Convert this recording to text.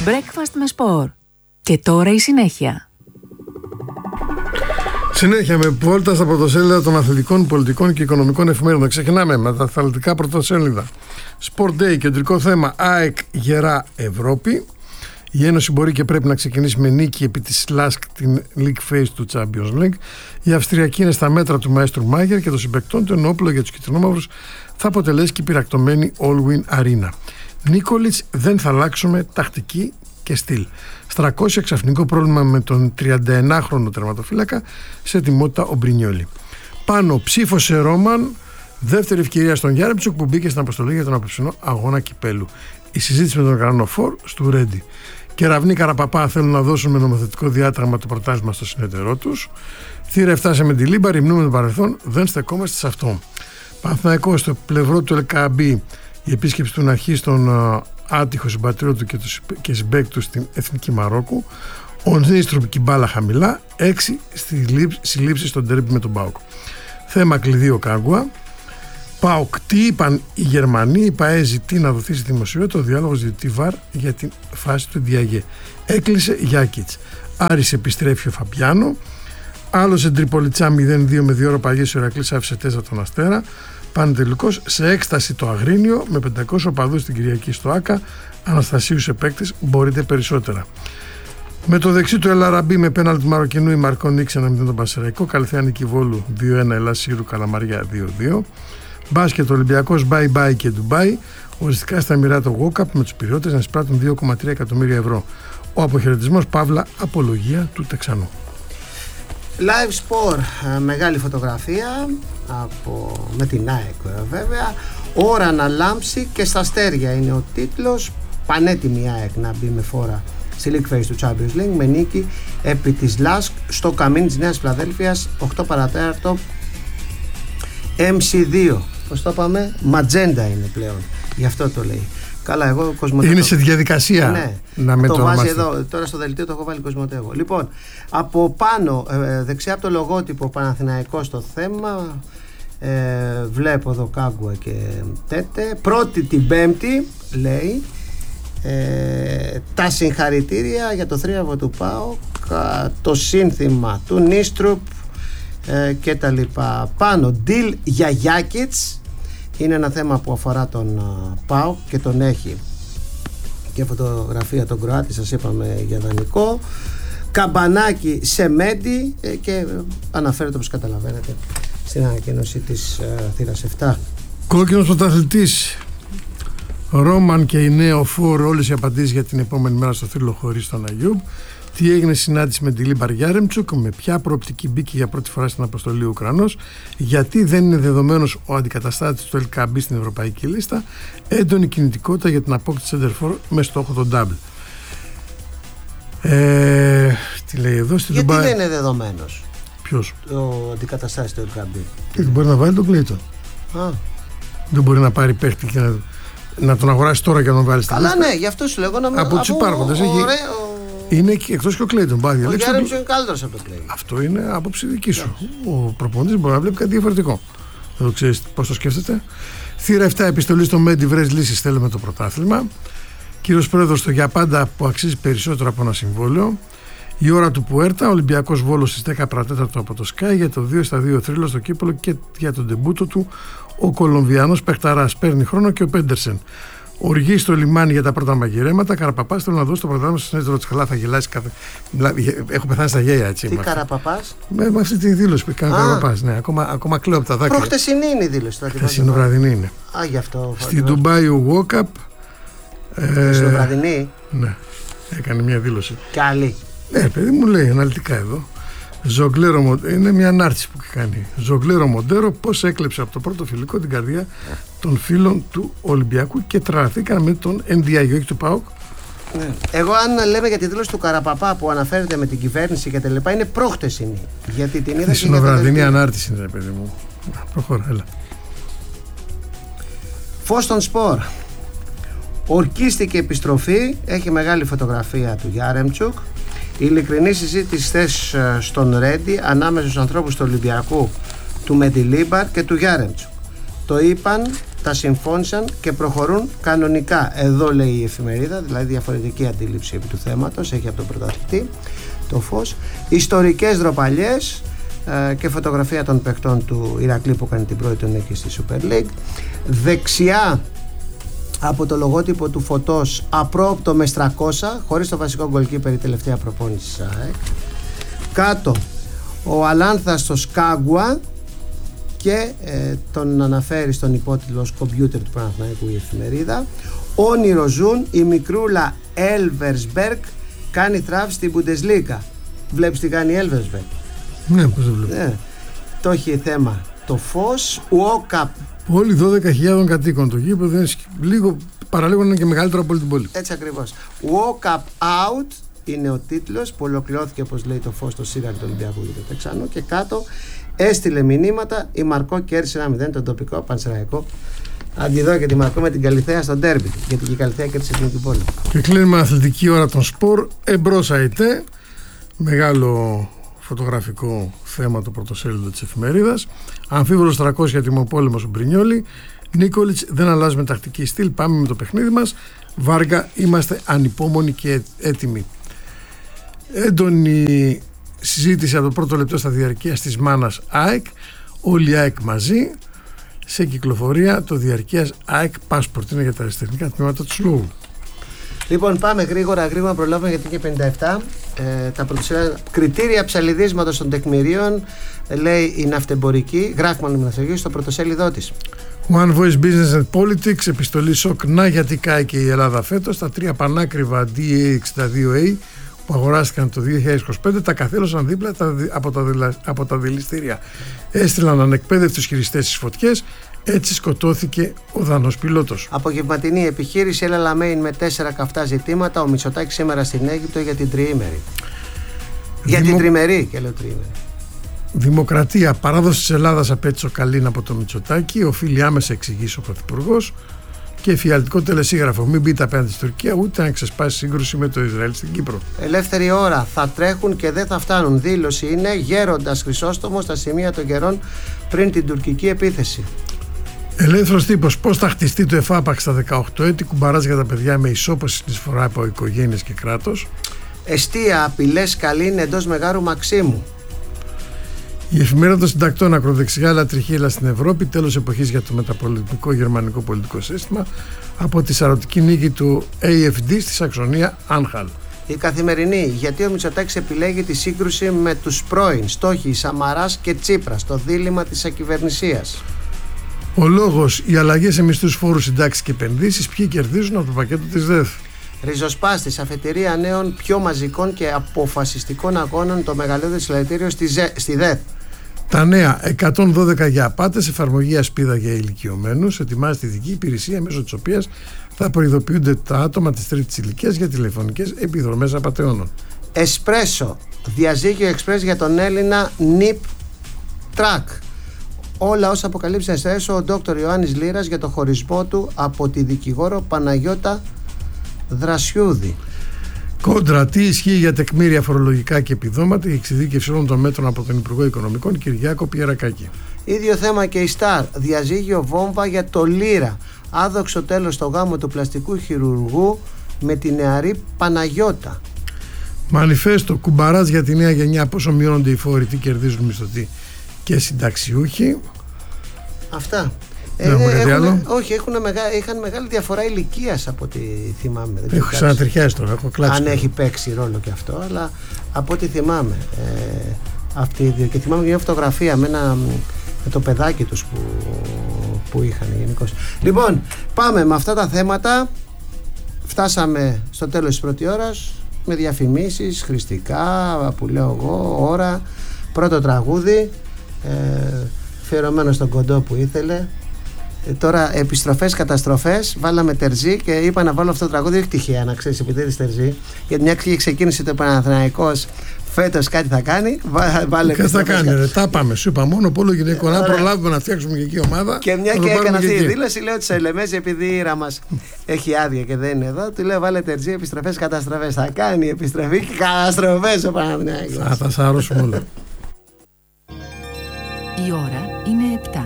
Breakfast με σπορ. Και τώρα η συνέχεια. Συνέχεια με βόλτα στα πρωτοσέλιδα των αθλητικών, πολιτικών και οικονομικών εφημερίδων. Ξεκινάμε με τα αθλητικά πρωτοσέλιδα. Sport Day, κεντρικό θέμα ΑΕΚ Γερά Ευρώπη. Η Ένωση μπορεί και πρέπει να ξεκινήσει με νίκη επί της ΛΑΣΚ την League Phase του Champions League. Η Αυστριακή είναι στα μέτρα του μαέστρου Μάγερ και των συμπαικτών του, ενώ όπλο για τους κυτρινόμαυρους θα αποτελέσει και η πυρακτωμένη All-Win Arena. Νίκολιτς, δεν θα αλλάξουμε τακτική και στυλ. Στρακώσει ξαφνικό πρόβλημα με τον 31χρονο τερματοφύλακα σε ετοιμότητα ο Μπρινιόλι. Πάνω ψήφο σε Ρόμαν, δεύτερη ευκαιρία στον Γιάρεμτσουκ που μπήκε στην αποστολή για τον απόψινό αγώνα κυπέλου. Η συζήτηση με τον Γρανοφόρ στο Ρέντι. Κεραυνοί Καραπαπά θέλουν να δώσουν με νομοθετικό διάταγμα το πρωτάθλημα στο συνεταιρό τους. Θύρα 7 σε Μεντιλίμπα, ρημνούμε τον παρελθόν, δεν στεκόμαστε σε αυτό. Παναθηναϊκός στο πλευρό του Ελκαμπή, η επίσκεψη του Ναχή στον άτυχο συμπατριώτη του και συμπαίκτη του στην Εθνική Μαρόκου. Ο Νίστροπ και η μπάλα χαμηλά, 6 συλλήψεις στον ντέρμπι με τον ΠΑΟΚ. Θέμα κλειδί ο Κάγκουα. ΠΑΟΚ, τι είπαν οι Γερμανοί, η ΠΑΕ ζητεί να δοθεί στη δημοσιότητα ο διάλογος διαιτητή ΒΑΡ για την φάση του Διαγέ. Έκλεισε Γιάκιτς. Άρης επιστρέφει ο Φαμπιάνο. Άλλος Τριπολιτσά 0-2 με 2 ώρα παγιές ο Ηρακλής άφησε 4 τον Αστέρα. Πανετελικός σε έκσταση το Αγρίνιο με 500 οπαδούς την Κυριακή στο ΆΚΑ. Αναστασίου σε παίκτες, μπορείτε περισσότερα. Με το δεξί του Ελαραμπή με πέναλτι Μαροκινού η Μαρκό νίξε 1-0 τον Πασεραϊκό. Καλυθιάνικη Βόλου 2-1, Ελλάς Σύρου Καλαμαριά 2-2. Μπάσκετ Ολυμπιακός bye bye και Ντουμπάι. Οριστικά στα μοιρά το Walkup με τους πυριώτες να εισπράττουν 2,3 εκατομμύρια ευρώ. Ο αποχαιρετισμός παύλα απολογία του Τεξανού. Live Sport, μεγάλη φωτογραφία με την ΑΕΚ βέβαια. Ώρα να λάμψει και στα αστέρια είναι ο τίτλος. Πανέτοιμη η ΑΕΚ να μπει με φόρα στη League Phase του Champions League με νίκη επί της ΛΑΣΚ στο καμίνι της Νέας Φιλαδέλφειας 8 παρατέταρτο MC2. Πώς το είπαμε, ματζέντα είναι πλέον, γι' αυτό το λέει. Καλά, εγώ Κοσμοτέ. Είναι σε διαδικασία, ναι, να με το βάζει εδώ. Τώρα στο δελτίο το έχω βάλει Κοσμοτέ εγώ. Λοιπόν, από πάνω, δεξιά από το λογότυπο Παναθηναϊκό στο θέμα, βλέπω εδώ Κάγκουα και Τέτε. Πρώτη την Πέμπτη, λέει, τα συγχαρητήρια για το θρίαβο του ΠΑΟΚ, το σύνθημα του Νίστρουπ και τα λοιπά. Πάνω, deal για Γιάκιτς. Είναι ένα θέμα που αφορά τον ΠΑΟΚ και τον έχει και φωτογραφία τον Κροάτη, σας είπαμε, για δανεικό. Καμπανάκι σε Μέντι και αναφέρεται, όπως καταλαβαίνετε, στην ανακοίνωση της θύρας 7. Κόκκινος πρωταθλητής Ρόμαν και η Νέο Φόρ, όλες οι απαντήσεις για την επόμενη μέρα στο θρύλο χωρίς τον Αγιούμπ. Τι έγινε συνάντηση με τη Λίμπαρ Γιάρεμτσουκ, με ποια προοπτική μπήκε για πρώτη φορά στην αποστολή ο Ουκρανός, γιατί δεν είναι δεδομένος ο αντικαταστάτης του ΕΛΚΑΜΠ στην ευρωπαϊκή λίστα, έντονη κινητικότητα για την απόκτηση σεντερφόρ με στόχο τον ντάμπλ. Τι λέει εδώ στην γιατί δεν είναι δεδομένος? Ποιος? Ο αντικαταστάτης του ΕΛΚΑΜΠ. Δεν μπορεί να βάλει τον Κλέιτον. Δεν μπορεί να πάρει παίχτη και να τον αγοράσει τώρα και να τον βάλει στην λίστα. Αλλά ναι, γι' αυτό σου λέγω να από τους υπάρχοντες είναι εκτός και ο Κλέιτον. Ο Γιάρεμτσουκ είναι καλύτερος από το Κλέιτον. Αυτό είναι άποψη δική σου. Ο προπονητής μπορεί να βλέπει κάτι διαφορετικό. Δεν ξέρεις πώς το σκέφτεται. Θύρα 7, επιστολή στο Μέντι, βρες λύσεις, θέλουμε το πρωτάθλημα. Κύριος Πρόεδρος, το για πάντα που αξίζει περισσότερο από ένα συμβόλαιο. Η ώρα του Πουέρτα, Ολυμπιακός Βόλος στις 10 παρατέταρτο από το Sky για το 2-2 θρύλο στο κύπελο και για τον ντεμπούτο του. Ο Κολομβιανός παιχταράς παίρνει χρόνο και ο Πέντερσεν. Οργή στο λιμάνι για τα πρώτα μαγειρέματα. Καραπαπάς θέλω να δώσει το πρωτάθλημα στο συνέδριο της. Καλά, θα γελάσει κάθε. Έχω πεθάνει στα γέλια, έτσι. Τι Καραπαπάς? Με αυτή τη δήλωση που έκανε ο Καραπαπάς. Ναι, ακόμα κλαίω από τα δάκρυα. Προχτεσινή είναι η δήλωση. Χθεσινοβραδινή είναι. Γι' αυτό. Στην Ντουμπάι ο Walkup. Χθεσινοβραδινή. Ναι, έκανε μια δήλωση. Και άλλη. Ναι, παιδί μου λέει αναλυτικά εδώ. Είναι μια ανάρτηση που κάνει. Ζογκλέρο Μοντέρο, πώς έκλεψε από το πρώτο φιλικό την καρδιά των φίλων του Ολυμπιακού και τρελαθήκαν με τον NDI, όχι του ΠΑΟΚ. Ναι. Εγώ, αν λέμε για τη δήλωση του Καραπαπά που αναφέρεται με την κυβέρνηση και τα λοιπά, είναι προχτεσινή. Γιατί την είδα. Στην βραδινή ανάρτηση είναι, παιδί μου. Προχώρα, έλα. Φως των Σπορ. Ορκίστηκε επιστροφή. Έχει μεγάλη φωτογραφία του Γιάρεμτσουκ. Η ειλικρινή συζήτηση χθες στον Ρέντι ανάμεσα στους ανθρώπους του Ολυμπιακού, του Μεντιλίμπαρ και του Γιάρεμτσουκ. Το είπαν, τα συμφώνησαν και προχωρούν κανονικά. Εδώ λέει η εφημερίδα, δηλαδή διαφορετική αντίληψη επί του θέματος, έχει από τον πρωταθλητή το Φως. Ιστορικές ντροπαλιές και φωτογραφία των παιχτών του Ηρακλή που κάνει την πρώτη νίκη στη Super League. Δεξιά από το λογότυπο του Φωτός, απρόοπτο με στρακόσα, χωρίς το βασικό γκολκίπερ, η τελευταία προπόνηση της ΑΕΚ. Κάτω ο Αλάνθας στο Σκάγκουα και τον αναφέρει στον υπότιτλο ως κομπιούτερ του Παναθηναϊκού η εφημερίδα. Όνειρο ζουν, η μικρούλα Έλβερσμπεργκ κάνει θράψη στην Bundesliga. Βλέπεις τι κάνει η Έλβερσμπεργκ? Ναι, πώς δεν βλέπω. Το έχει θέμα το Φως. Walk-up. Όλοι 12.000 κατοίκων το γήπεδο, λίγο παραλίγο είναι και μεγαλύτερο από όλη την πόλη. Έτσι ακριβώς. Walk up out είναι ο τίτλος που ολοκληρώθηκε, όπως λέει το Φως, το σύγχρονο του Ολυμπιακού για το Τεξάνο. Και κάτω έστειλε μηνύματα, η Μαρκό κέρδισε 1-0 τον τοπικό Πανσεραϊκό. Αντιδώ και τη Μαρκό με την Καλιθέα στο ντέρμπι, γιατί και η Καλιθέα κέρδισε την πόλη. Και κλείνουμε αθλητική ώρα των σπορ. Εμπρός ΑΕΤΕ, μεγάλο φωτογραφικό θέμα το πρωτοσέλιδο της εφημερίδας. Αμφίβολος 300 τιμοπόλεμος ο Μπρινιόλι. Νίκολιτς, δεν αλλάζουμε τακτική στυλ, πάμε με το παιχνίδι μας. Βάργα, είμαστε ανυπόμονοι και έτοιμοι. Έντονη συζήτηση από το πρώτο λεπτό στα διαρκείας της μάνας ΑΕΚ. Όλοι οι ΑΕΚ μαζί. Σε κυκλοφορία το διαρκείας ΑΕΚ Passport. Είναι για τα αριστερικά τμήματα του λόγου. Λοιπόν, πάμε γρήγορα να προλάβουμε, γιατί και 57. Τα πρωτοσέλιδα κριτήρια ψαλιδίσματος των τεκμηρίων, λέει η ναυτεμπορική, γράφει μάλλον η ναυτεμπορική στο πρωτοσέλιδό της. One Voice Business and Politics, επιστολή σοκ. Να γιατί κάει και η Ελλάδα φέτος. Τα 3 πανάκριβα DA62A που αγοράστηκαν το 2025 τα καθέλωσαν δίπλα από τα δηληστήρια. Έστειλαν ανεκπαίδευτους χειριστές στις φωτιές. Έτσι σκοτώθηκε ο Δανός πιλότος. Απογευματινή επιχείρηση El Alamein με 4 καυτά ζητήματα. Ο Μητσοτάκης σήμερα στην Αίγυπτο για την τριήμερη. Για την τριμερή και λέω τριήμερη. Δημοκρατία, παράδοση της Ελλάδας απέτυχε ο Καλίν από το Μητσοτάκη. Οφείλει άμεσα εξηγήσει ο Πρωθυπουργός. Και εφιαλτικό τελεσίγραφο. Μην μπείτε απέναντι στη Τουρκία, ούτε να ξεσπάσει σύγκρουση με το Ισραήλ στην Κύπρο. Ελεύθερη ώρα. Θα τρέχουν και δεν θα φτάνουν. Δήλωση είναι Γέροντας Χρυσόστομος στα σημεία των καιρών πριν την τουρκική επίθεση. Ελεύθερος τύπος. Πώς θα χτιστεί το ΕΦΑΠΑΚ στα 18 έτη, κουμπαράς για τα παιδιά με ισόπωση συνεισφορά από οικογένειες και κράτος. Εστία, απειλές Καλίν εντός Μεγάρου Μαξίμου. Η εφημερίδα των συντακτών, ακροδεξιά λατριχίλα στην Ευρώπη, τέλος εποχής για το μεταπολιτικό γερμανικό πολιτικό σύστημα, από τη σαρωτική νίκη του AFD στη Σαξονία Άνχαλ. Η Καθημερινή, γιατί ο Μητσοτάκης επιλέγει τη σύγκρουση με τους πρώην, στόχοι Σαμαράς και Τσίπρας, το δίλημμα της ακυβερνησίας. Ο λόγος, οι αλλαγές σε μισθούς, φόρους, συντάξεις και επενδύσεις, ποιοι κερδίζουν από το πακέτο της ΔΕΘ. Ριζοσπάστης, αφετηρία νέων πιο μαζικών και αποφασιστικών αγώνων, το μεγαλύτερο συλλαλητήριο στη ΔΕΘ. Τα νέα, 112 για απάτες, εφαρμογή ασπίδα για ηλικιωμένους, ετοιμάζεται ειδική υπηρεσία μέσω της οποίας θα προειδοποιούνται τα άτομα της τρίτης ηλικίας για τηλεφωνικές επιδρομές απατεώνων. Εσπρέσο, διαζύγιο εξπρές για τον Έλληνα Νιπ Τρακ. Όλα όσα αποκαλύψει Εσπρέσο ο Δόκτωρ Ιωάννης Λύρας για το χωρισμό του από τη δικηγόρο Παναγιώτα Δρασιούδη. Κόντρα, τι ισχύει για τεκμήρια φορολογικά και επιδόματα, η εξειδίκευση όλων των μέτρων από τον Υπουργό Οικονομικών Κυριάκο Πιερακάκη. Ίδιο θέμα και η Σταρ, διαζύγιο βόμβα για το Λύρα. Άδοξο τέλος στο γάμο του πλαστικού χειρουργού με τη νεαρή Παναγιώτα. Μανιφέστο, κουμπαράς για τη νέα γενιά, πόσο μειώνονται οι φόροι, τι κερδίζουν μισθωτοί και συνταξιούχοι. Αυτά. Όχι, είχαν μεγάλη διαφορά ηλικίας από ό,τι θυμάμαι. Έχω ξανατριχιάσει τώρα, έχω κλάψει. Αν έχει παίξει ρόλο και αυτό, αλλά από ό,τι θυμάμαι. Αυτοί οι δύο. Και θυμάμαι μια φωτογραφία με το παιδάκι τους που είχαν γενικώς. Λοιπόν, πάμε με αυτά τα θέματα. Φτάσαμε στο τέλος της πρώτης ώρας με διαφημίσεις, χρηστικά, που λέω εγώ, ώρα, πρώτο τραγούδι, αφιερωμένο στον κοντό που ήθελε. Τώρα επιστροφές, καταστροφές, βάλαμε Τερζή και είπα να βάλω αυτό το τραγούδι, όχι τυχαία να ξέρεις, επειδή είναι Τερζή, γιατί μια και ξεκίνησε το Παναθηναϊκός φέτος κάτι θα κάνει. Βάλε κάτι θα κάνει, ρε, τα πάμε. Σου είπα μόνο πόλο γυναικών. Αν προλάβουμε να φτιάξουμε και εκεί ομάδα. Και μια και έκανα αυτή τη δήλωση, λέω ότι Ελεμέζη, επειδή η Ήρα μας έχει άδεια και δεν είναι εδώ, του λέω βάλε Τερζή, επιστροφές, καταστροφές. Θα κάνει επιστροφή και καταστροφές ο Παναθηναϊκός. Θα σαρώσουμε όλα. Η ώρα είναι 7.